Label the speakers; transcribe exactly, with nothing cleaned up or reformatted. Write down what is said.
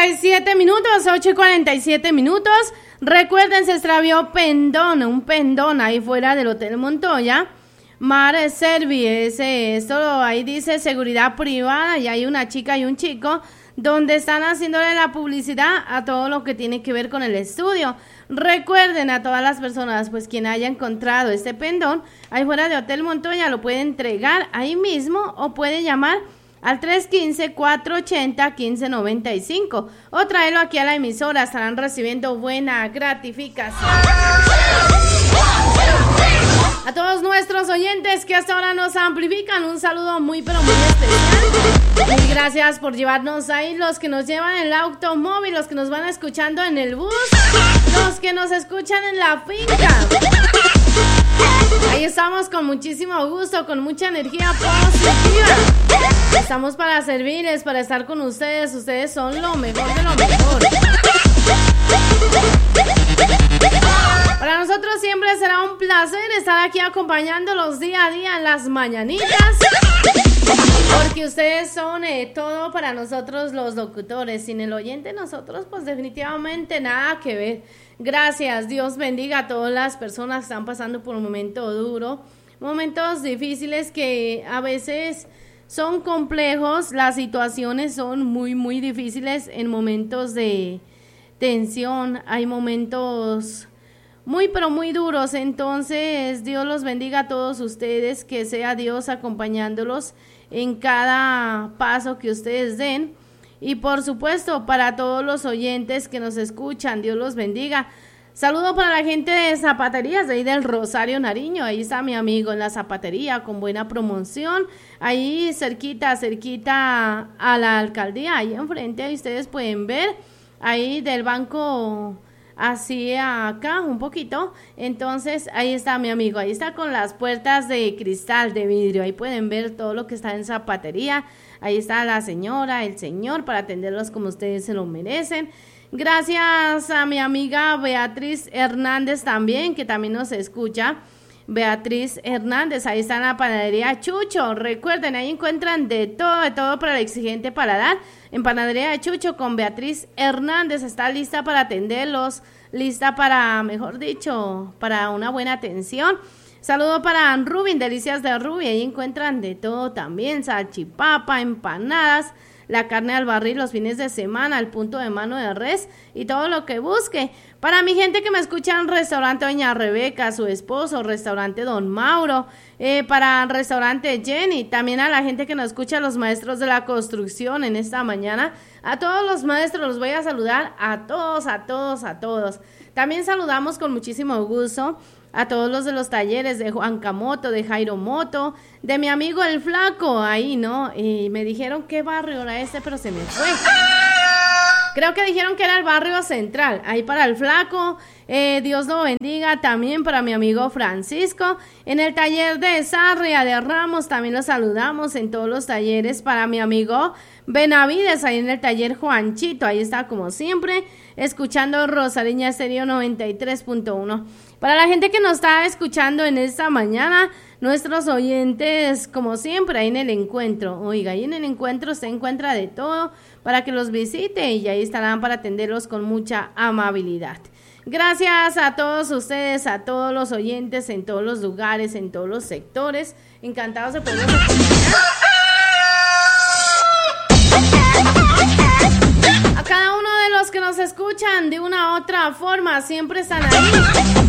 Speaker 1: y siete minutos, ocho y cuarenta y siete minutos. Recuerden, se extravió pendón, un pendón ahí fuera del Hotel Montoya. Mar Servi, ese, esto ahí dice seguridad privada, y hay una chica y un chico donde están haciéndole la publicidad a todo lo que tiene que ver con el estudio. Recuerden a todas las personas, pues quien haya encontrado este pendón ahí fuera de Hotel Montoya, lo puede entregar ahí mismo o puede llamar al tres uno cinco, cuatro ocho cero, uno cinco nueve cinco o tráelo aquí a la emisora, estarán recibiendo buena gratificación. A todos nuestros oyentes que hasta ahora nos amplifican, un saludo muy pero muy especial. Y gracias por llevarnos ahí, los que nos llevan en el automóvil, los que nos van escuchando en el bus, los que nos escuchan en la finca. Ahí estamos con muchísimo gusto, con mucha energía positiva. Estamos para servirles, para estar con ustedes. Ustedes son lo mejor de lo mejor. Para nosotros siempre será un placer estar aquí acompañándolos día a día en las mañanitas, porque ustedes son eh, todo para nosotros los locutores. Sin el oyente nosotros pues definitivamente nada que ver. Gracias, Dios bendiga a todas las personas que están pasando por un momento duro, momentos difíciles que a veces son complejos, las situaciones son muy muy difíciles en momentos de tensión, hay momentos muy pero muy duros. Entonces Dios los bendiga a todos ustedes, que sea Dios acompañándolos en cada paso que ustedes den, y por supuesto para todos los oyentes que nos escuchan, Dios los bendiga. Saludo para la gente de zapaterías de ahí del Rosario Nariño, ahí está mi amigo en la zapatería con buena promoción, ahí cerquita, cerquita a la alcaldía, ahí enfrente, ahí ustedes pueden ver, ahí del banco así acá un poquito. Entonces ahí está mi amigo, ahí está con las puertas de cristal de vidrio, ahí pueden ver todo lo que está en zapatería. Ahí está la señora, el señor, para atenderlos como ustedes se lo merecen. Gracias a mi amiga Beatriz Hernández también, que también nos escucha. Beatriz Hernández, ahí está en la panadería Chucho. Recuerden, ahí encuentran de todo, de todo para el exigente paladar. En panadería de Chucho con Beatriz Hernández, está lista para atenderlos, lista para, mejor dicho, para una buena atención. Saludo para Rubin, Delicias de Ruby, ahí encuentran de todo también, salchipapa, empanadas, la carne al barril los fines de semana, el punto de mano de res y todo lo que busque. Para mi gente que me escucha en restaurante Doña Rebeca, su esposo, restaurante Don Mauro, eh, para restaurante Jenny, también a la gente que nos escucha, los maestros de la construcción en esta mañana, a todos los maestros los voy a saludar, a todos, a todos, a todos. También saludamos con muchísimo gusto a todos los de los talleres de Juan Camoto, de Jairo Moto, de mi amigo el Flaco, ahí, ¿no? Y me dijeron qué barrio era este, pero se me fue. Creo que dijeron que era el barrio central, ahí para el Flaco, eh, Dios lo bendiga, también para mi amigo Francisco, en el taller de Sarria de Ramos, también los saludamos en todos los talleres, para mi amigo Benavides, ahí en el taller Juanchito, ahí está como siempre, escuchando Rosariña Estéreo noventa y tres punto uno. Para la gente que nos está escuchando en esta mañana, nuestros oyentes, como siempre, ahí en el encuentro. Oiga, ahí en el encuentro se encuentra de todo para que los visite y ahí estarán para atenderlos con mucha amabilidad. Gracias a todos ustedes, a todos los oyentes en todos los lugares, en todos los sectores. Encantados de poderlos acompañar. A cada uno de los que nos escuchan de una u otra forma, siempre están ahí